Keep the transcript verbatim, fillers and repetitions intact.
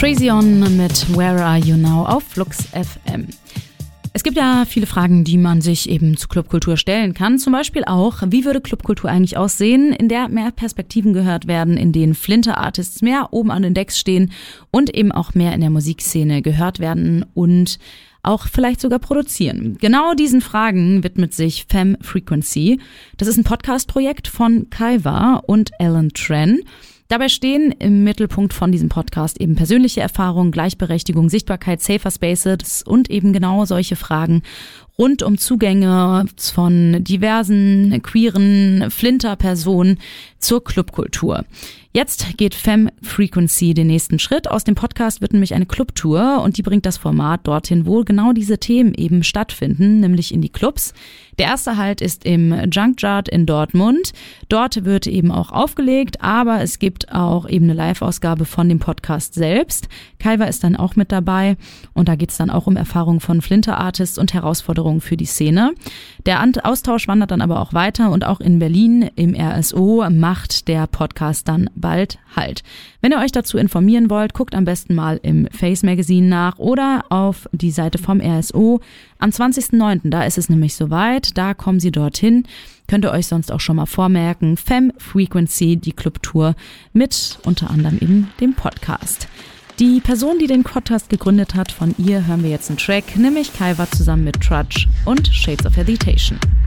Crazy On mit Where Are You Now auf Flux F M. Es gibt ja viele Fragen, die man sich eben zu Clubkultur stellen kann. Zum Beispiel auch, wie würde Clubkultur eigentlich aussehen, in der mehr Perspektiven gehört werden, in denen Flinter-Artists mehr oben an den Decks stehen und eben auch mehr in der Musikszene gehört werden und auch vielleicht sogar produzieren. Genau diesen Fragen widmet sich Femme Frequency. Das ist ein Podcast-Projekt von Kaiwa und Alan Tran. Dabei stehen im Mittelpunkt von diesem Podcast eben persönliche Erfahrungen, Gleichberechtigung, Sichtbarkeit, Safer Spaces und eben genau solche Fragen rund um Zugänge von diversen queeren Flinter-Personen zur Clubkultur. Jetzt geht Femme Frequency den nächsten Schritt. Aus dem Podcast wird nämlich eine Clubtour und die bringt das Format dorthin, wo genau diese Themen eben stattfinden, nämlich in die Clubs. Der erste Halt ist im Junkyard in Dortmund. Dort wird eben auch aufgelegt, aber es gibt auch eben eine Live-Ausgabe von dem Podcast selbst. Kaiwa ist dann auch mit dabei und da geht es dann auch um Erfahrungen von Flinter-Artists und Herausforderungen für die Szene. Der Austausch wandert dann aber auch weiter und auch in Berlin im R S O macht der Podcast dann bald Halt. Wenn ihr euch dazu informieren wollt, guckt am besten mal im Face Magazine nach oder auf die Seite vom R S O. Am zwanzigsten neunten, da ist es nämlich soweit, da kommen sie dorthin. Könnt ihr euch sonst auch schon mal vormerken. Femme Frequency, die Clubtour mit unter anderem eben dem Podcast. Die Person, die den Podcast gegründet hat, von ihr hören wir jetzt einen Track, nämlich Kaiwa zusammen mit Trudge und Shades of Hesitation.